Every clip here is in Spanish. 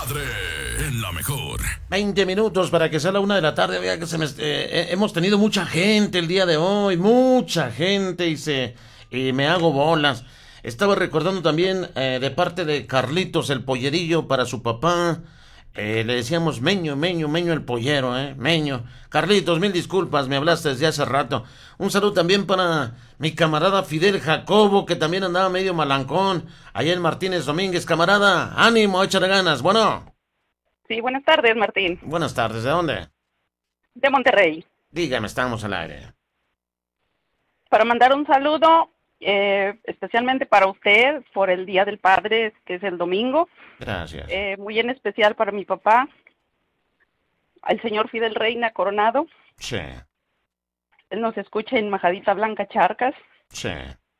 Padre en la mejor. 20 minutos para que sea la 1 de la tarde. Vea que hemos tenido mucha gente el día de hoy. Mucha gente y me hago bolas. Estaba recordando también de parte de Carlitos el pollerillo para su papá. Le decíamos Meño el pollero, Meño. Carlitos, mil disculpas, me hablaste desde hace rato. Un saludo también para mi camarada Fidel Jacobo, que también andaba medio malancón, allá en Martínez Domínguez. Camarada, ánimo, échale ganas. Bueno. Sí, buenas tardes, Martín. Buenas tardes, ¿de dónde? De Monterrey. Dígame, estamos al aire. Para mandar un saludo, especialmente para usted, por el Día del Padre, que es el domingo. Gracias. Muy en especial para mi papá, al señor Fidel Reina Coronado. Sí. Él nos escucha en Majadita Blanca, Charcas. Sí.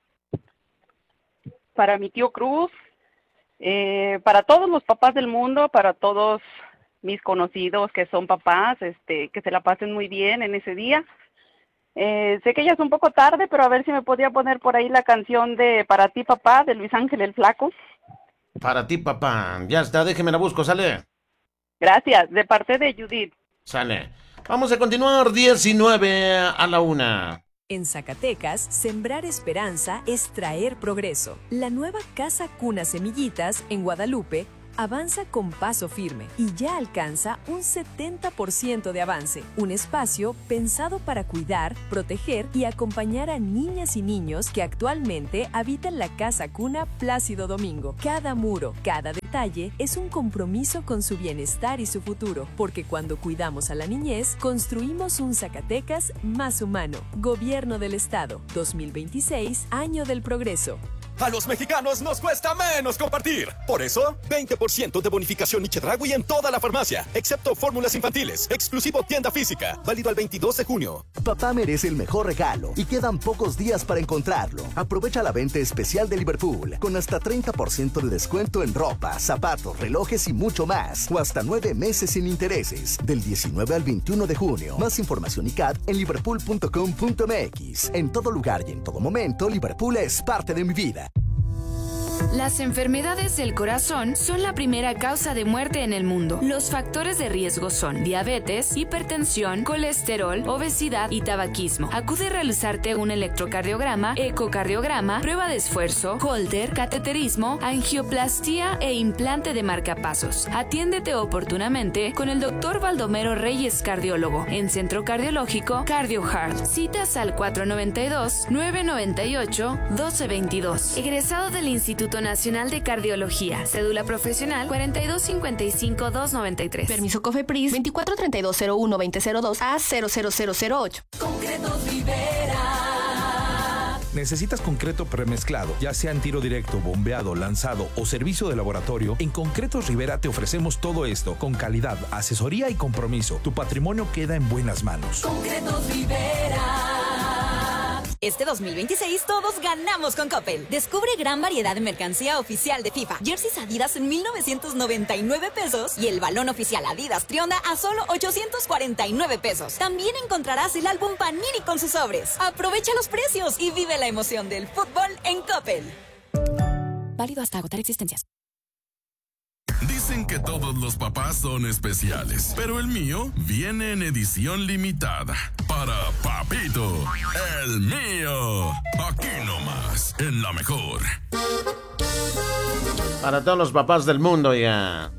Para mi tío Cruz, para todos los papás del mundo, para todos mis conocidos que son papás, que se la pasen muy bien en ese día. Sé que ya es un poco tarde, pero a ver si me podía poner por ahí la canción de Para ti, papá, de Luis Ángel el Flaco. Para ti, papá. Ya está, déjeme la busco, ¿sale? Gracias, de parte de Judith. Sale. Vamos a continuar 19 a la 1. En Zacatecas, sembrar esperanza es traer progreso. La nueva Casa Cuna Semillitas, en Guadalupe, avanza con paso firme y ya alcanza un 70% de avance. Un espacio pensado para cuidar, proteger y acompañar a niñas y niños que actualmente habitan la Casa Cuna Plácido Domingo. Cada muro, cada detalle es un compromiso con su bienestar y su futuro, porque cuando cuidamos a la niñez, construimos un Zacatecas más humano. Gobierno del Estado, 2026, Año del Progreso. A los mexicanos nos cuesta menos compartir. Por eso, 20% de bonificación y Chedraui en toda la farmacia, excepto fórmulas infantiles. Exclusivo tienda física. Válido al 22 de junio. Papá merece el mejor regalo y quedan pocos días para encontrarlo. Aprovecha la venta especial de Liverpool con hasta 30% de descuento en ropa, zapatos, relojes y mucho más. O hasta 9 meses sin intereses. Del 19 al 21 de junio. Más información y CAT en liverpool.com.mx. En todo lugar y en todo momento, Liverpool es parte de mi vida. Las enfermedades del corazón son la primera causa de muerte en el mundo. Los factores de riesgo son diabetes, hipertensión, colesterol, obesidad y tabaquismo. Acude a realizarte un electrocardiograma, ecocardiograma, prueba de esfuerzo, Holter, cateterismo, angioplastía e implante de marcapasos. Atiéndete oportunamente con el Dr. Baldomero Reyes, cardiólogo, en Centro Cardiológico CardioHeart. Citas al 492-998-1222. Egresado del Instituto Nacional de Cardiología. Cédula profesional 4255-293. Permiso COFEPRIS 243201-2002 a 00008. Concretos Rivera. ¿Necesitas concreto premezclado, ya sea en tiro directo, bombeado, lanzado o servicio de laboratorio? En Concretos Rivera te ofrecemos todo esto con calidad, asesoría y compromiso. Tu patrimonio queda en buenas manos. Concretos Rivera. Este 2026 todos ganamos con Coppel. Descubre gran variedad de mercancía oficial de FIFA. Jerseys Adidas en 1,999 pesos y el balón oficial Adidas Trionda a solo 849 pesos. También encontrarás el álbum Panini con sus sobres. Aprovecha los precios y vive la emoción del fútbol en Coppel. Válido hasta agotar existencias. Dicen que todos los papás son especiales, pero el mío viene en edición limitada. Para Papito, el mío. Aquí nomás, en la mejor. Para todos los papás del mundo, ya.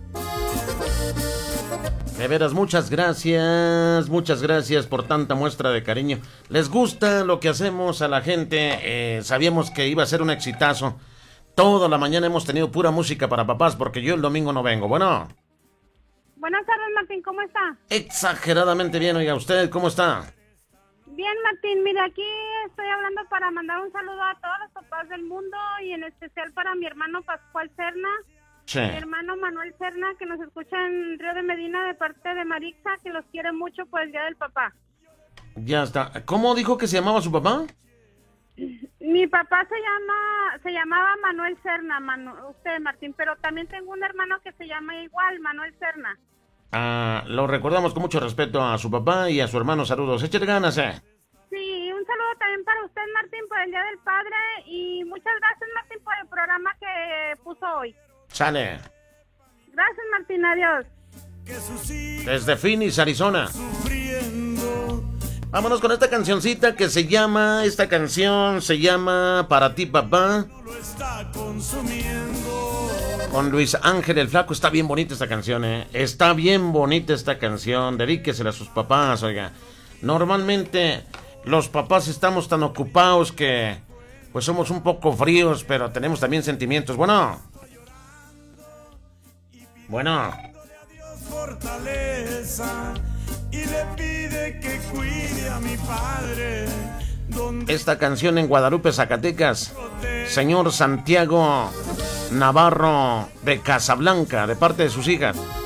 De veras, muchas gracias por tanta muestra de cariño. ¿Les gusta lo que hacemos a la gente? Sabíamos que iba a ser un exitazo. Toda la mañana hemos tenido pura música para papás porque yo el domingo no vengo. Bueno. Buenas tardes, Martín, ¿cómo está? Exageradamente bien, oiga, ¿usted cómo está? Bien, Martín, mira, aquí estoy hablando para mandar un saludo a todos los papás del mundo y en especial para mi hermano Pascual Serna, sí, mi hermano Manuel Serna, que nos escucha en Río de Medina de parte de Marixa, que los quiere mucho por el Día del Papá. Ya está. ¿Cómo dijo que se llamaba su papá? Mi papá se llamaba Manuel Serna, usted, Martín, pero también tengo un hermano que se llama igual, Manuel Serna. Lo recordamos con mucho respeto a su papá y a su hermano. Saludos. Échale ganas, Sí, un saludo también para usted, Martín, por el Día del Padre y muchas gracias, Martín, por el programa que puso hoy. Sale. Gracias, Martín. Martín, adiós. Desde Phoenix, Arizona. Vámonos con esta cancioncita que se llama... Esta canción se llama Para ti, papá. Con Luis Ángel el Flaco. Está bien bonita esta canción, Está bien bonita esta canción. Dedíquesela a sus papás, oiga. Normalmente los papás estamos tan ocupados que... Pues somos un poco fríos, pero tenemos también sentimientos. Bueno. Fortaleza y le pide que cuide a mi padre. Esta canción en Guadalupe, Zacatecas. Señor Santiago Navarro de Casablanca, de parte de sus hijas.